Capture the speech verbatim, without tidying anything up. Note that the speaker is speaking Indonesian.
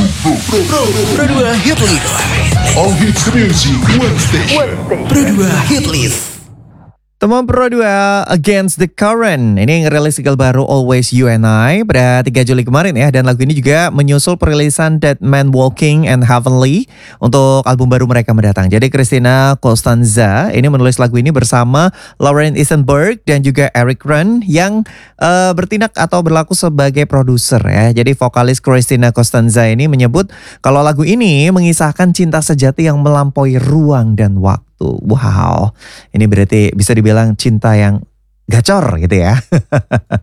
Pro dua Hit List. All hits music, one station. Pro dua Hit List. Teman Pro dua Against the Current ini ngerilis single baru Always You and I pada tiga Juli kemarin ya. Dan lagu ini juga menyusul perilisan Dead Man Walking and Heavenly untuk album baru mereka mendatang. Jadi Christina Costanza ini menulis lagu ini bersama Lauren Eisenberg dan juga Eric Run yang uh, bertindak atau berlaku sebagai produser ya. Jadi vokalis Christina Costanza ini menyebut kalau lagu ini mengisahkan cinta sejati yang melampaui ruang dan waktu. Wow, ini berarti bisa dibilang cinta yang gacor gitu ya.